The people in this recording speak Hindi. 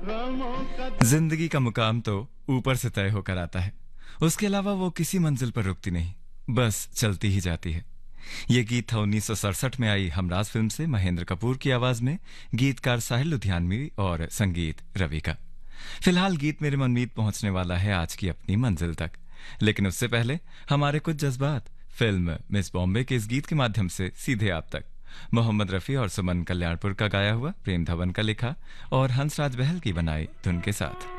जिंदगी का मुकाम तो ऊपर से तय होकर आता है, उसके अलावा वो किसी मंजिल पर रुकती नहीं, बस चलती ही जाती है। ये गीत था 1967 में आई हमराज फिल्म से महेंद्र कपूर की आवाज में, गीतकार साहिल लुधियानवी और संगीत रवि का। फिलहाल गीत मेरे मनमीत पहुंचने वाला है आज की अपनी मंजिल तक, लेकिन उससे पहले हमारे कुछ जज्बात फिल्म मिस बॉम्बे के इस गीत के माध्यम से सीधे आप तक। मोहम्मद रफी और सुमन कल्याणपुर का गाया हुआ, प्रेम धवन का लिखा और हंसराज बहल की बनाई धुन के साथ।